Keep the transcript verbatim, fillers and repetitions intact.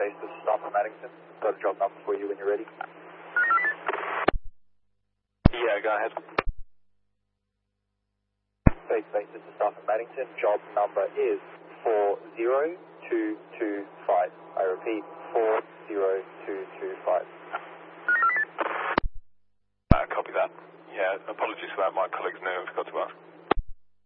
Base, this is Staff from Addington. Got a job number for you when you're ready. Yeah, go ahead. Base, Base, this is Staff from Addington. Job number is four zero two two five. I repeat, four zero two two five. Uh, copy that. Yeah, apologies for that. My colleagues knew I forgot to ask.